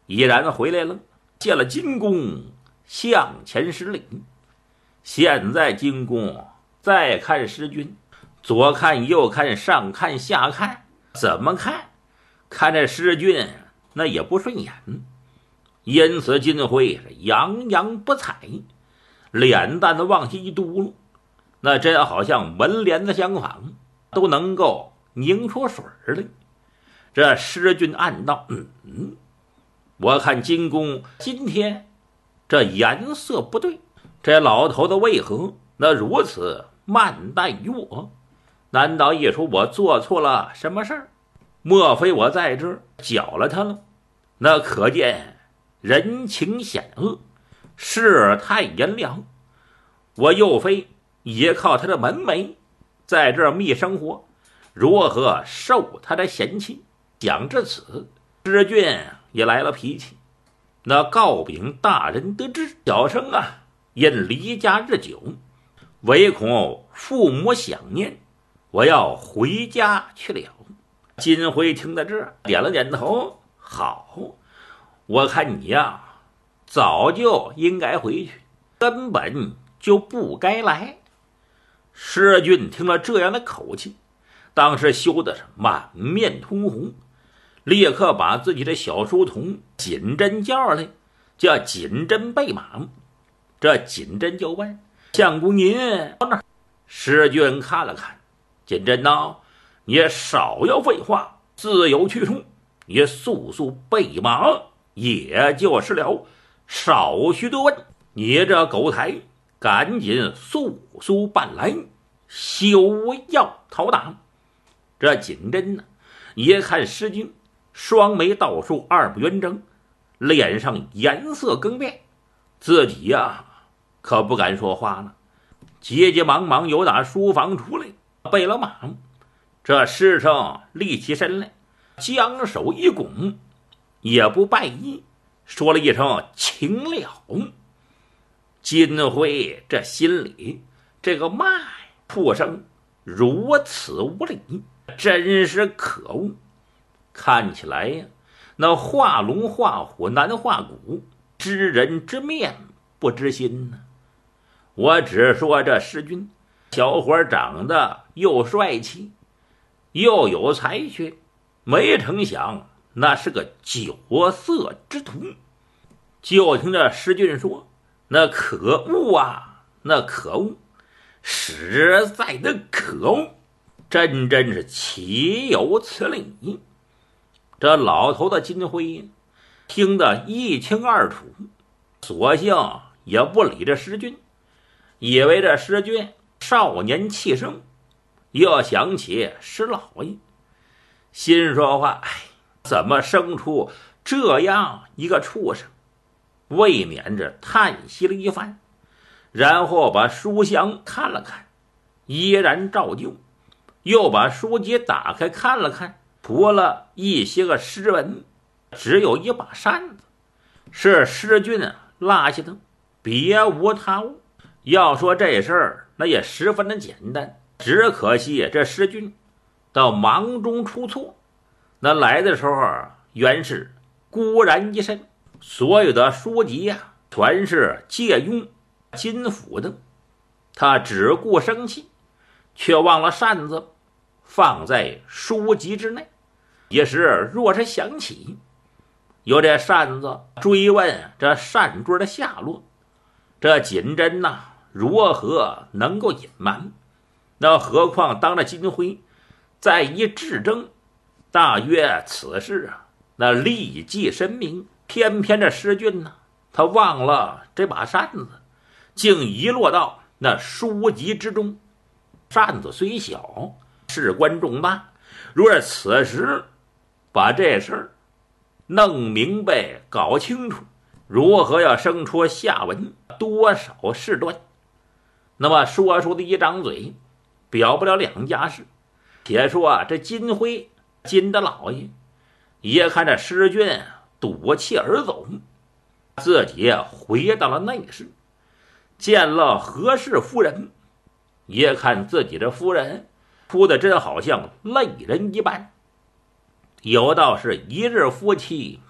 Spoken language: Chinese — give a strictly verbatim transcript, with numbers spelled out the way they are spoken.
依然回来了，谢了金公，向前施礼。现在金公再看师君，左看右看，上看下看，怎么看看这师君那也不顺眼，因此金辉是洋洋不睬，脸蛋子往下一嘟噜，那真好像门帘子相仿，都能够凝出水来。这师君暗道：嗯，我看金公今天这颜色不对，这老头子为何那如此慢待于我？难道一说我做错了什么事儿？莫非我在这儿搅了他了？那可见人情险恶，世态炎凉。我又非也靠他的门楣，在这儿密生活，如何受他的嫌弃？讲至此，师君也来了脾气。那告禀大人得知，小生啊，因离家日久，唯恐父母想念，我要回家去了。金辉听到这，点了点头，好，我看你呀，早就应该回去，根本就不该来。师君听了这样的口气，当时羞的是满面通红，立刻把自己的小书童锦珍叫来，叫锦珍备马。这锦珍就问：相公您到哪？师君看了看锦珍道：你少要废话，自有去处，你速速备马也就是了，少许多问。你这狗才，赶紧速速办来，休要讨打。这锦珍呢，一看师君，双眉倒竖，二目圆睁，脸上颜色更变，自己呀、啊、可不敢说话了，急急忙忙由打书房出来，备了马。这师生立起身来，将手一拱，也不拜揖，说了一声请了。金辉这心里这个骂畜生如此无礼，真是可恶。看起来呀，那画龙画虎难画骨，知人知面不知心呢。我只说这师君小伙长得又帅气又有才学，没成想那是个酒色之徒。就听这师君说：那可恶啊，那可恶，实在的可恶，真真是岂有此理。这老头子金辉听得一清二楚，索性也不理这师君，以为这师君少年气盛，又想起师老爷，心说话：哎，怎么生出这样一个畜生？未免着叹息了一番，然后把书箱看了看，依然照旧，又把书籍打开看了看，除了一些个诗文，只有一把扇子，是师君落下的，别无他物。要说这事儿，那也十分的简单，只可惜这师君到忙中出错，那来的时候原是孤然一身，所有的书籍呀、啊，全是借用金府的，他只顾生气，却忘了扇子放在书籍之内。也是若是想起，有这扇子追问这扇坠的下落，这锦珍呐、啊，如何能够隐瞒？那何况当着金辉再一质证，大约此事啊，那立即申明。偏偏这师君呢，他忘了这把扇子，竟遗落到那书籍之中。扇子虽小，事关重大，若是此时把这事儿弄明白搞清楚，如何要生出下文，多少事端。那么说书的一张嘴表不了两家事。且说啊，这金辉金大老爷一看这师君赌气而走，自己回到了内室，见了何氏夫人，一看自己的夫人哭得真好像泪人一般，有道是一日夫妻